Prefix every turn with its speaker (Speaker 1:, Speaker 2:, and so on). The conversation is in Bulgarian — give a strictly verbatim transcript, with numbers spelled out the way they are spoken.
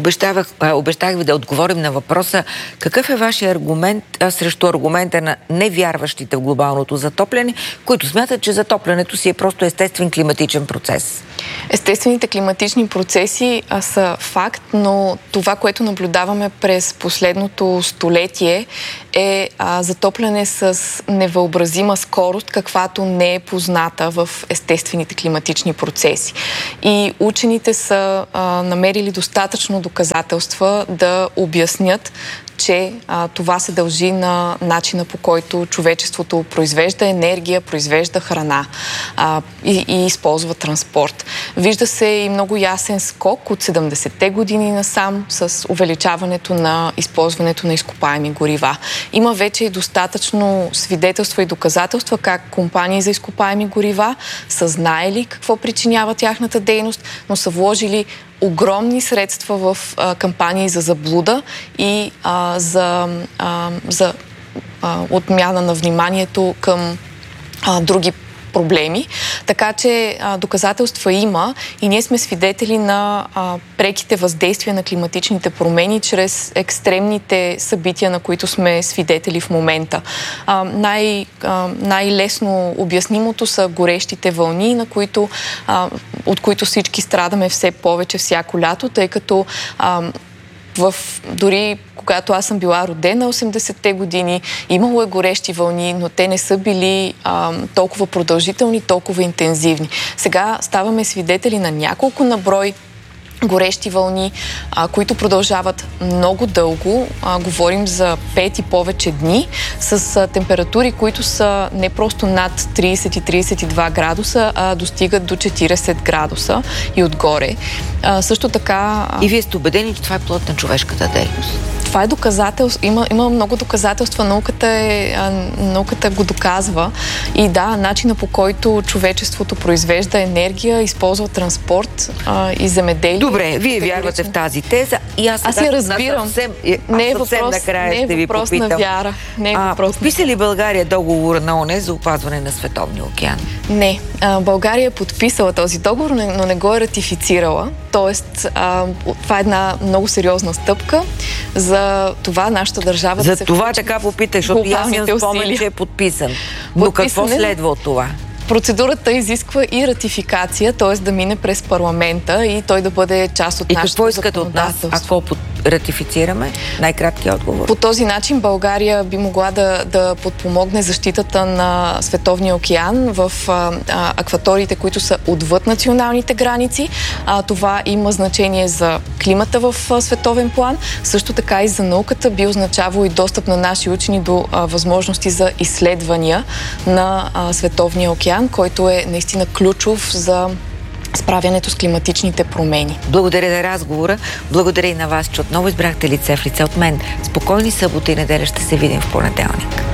Speaker 1: Обещавах, обещах ви да отговорим на въпроса какъв е вашия аргумент а, срещу аргумента на невярващите в глобалното затопляне, които смятат, че затоплянето си е просто естествен климатичен процес.
Speaker 2: Естествените климатични процеси а, са факт, но това, което наблюдаваме през последното столетие е а, затопляне с невъобразима скорост, каквато не е позната в естествените климатични процеси. И учените са а, намерили достатъчно доказателства да обяснят, че а, това се дължи на начина, по който човечеството произвежда енергия, произвежда храна а, и, и използва транспорт. Вижда се и много ясен скок от седемдесетте години насам с увеличаването на използването на изкопаеми горива. Има вече и достатъчно свидетелства и доказателства как компании за изкопаеми горива са знаели какво причинява тяхната дейност, но са вложили огромни средства в а, кампании за заблуда и а, за, а, за а, отмяна на вниманието към а, други проблеми. Така че а, доказателства има и ние сме свидетели на а, преките въздействия на климатичните промени чрез екстремните събития, на които сме свидетели в момента. А, най, а, най-лесно обяснимото са горещите вълни, на които, а, от които всички страдаме все повече всяко лято, тъй като а, в дори когато аз съм била родена, осемдесетте години, имало е горещи вълни, но те не са били а, толкова продължителни, толкова интензивни. Сега ставаме свидетели на няколко наброй горещи вълни, а, които продължават много дълго. А, говорим за пет и повече дни с а, температури, които са не просто над трийсет и трийсет и два градуса, а достигат до четирийсет градуса и отгоре. А, също така...
Speaker 1: И вие сте убедени, че това е плод на човешката дейност?
Speaker 2: Това е доказателство. Има, има много доказателства. Науката, е, а, науката го доказва. И да, начина по който човечеството произвежда енергия, използва транспорт а, и земеделие.
Speaker 1: Добре, вие вярвате в тази теза и аз,
Speaker 2: аз я разбирам.
Speaker 1: Съвсем,
Speaker 2: не е
Speaker 1: съвсем
Speaker 2: въпрос,
Speaker 1: накрая
Speaker 2: не е
Speaker 1: ще ви
Speaker 2: въпрос
Speaker 1: попитам.
Speaker 2: на вяра. Не е
Speaker 1: а,
Speaker 2: въпрос
Speaker 1: подписа
Speaker 2: на...
Speaker 1: ли България договора на ООН за опазване на Световния океан?
Speaker 2: Не. А, България е подписала този договор, но не го е ратифицирала. Тоест, а, това е една много сериозна стъпка за това нашата държава
Speaker 1: за
Speaker 2: да се...
Speaker 1: За това така попитах, защото аз имам спомен, че е подписан. Но какво следва от това?
Speaker 2: Процедурата изисква и ратификация, т.е. да мине през парламента и той да бъде част от
Speaker 1: и
Speaker 2: нашето
Speaker 1: какво искате от нас, ако ратифицираме? Най-краткият отговор.
Speaker 2: По този начин България би могла да, да подпомогне защитата на Световния океан в а, а, акваториите, които са отвъд националните граници. А, това има значение за климата в а, световен план. Също така и за науката би означавало и достъп на наши учени до а, възможности за изследвания на а, Световния океан, който е наистина ключов за справянето с климатичните промени.
Speaker 1: Благодаря за разговора. Благодаря и на вас, че отново избрахте лице в лице от мен. Спокойни събота и неделя, ще се видим в понеделник.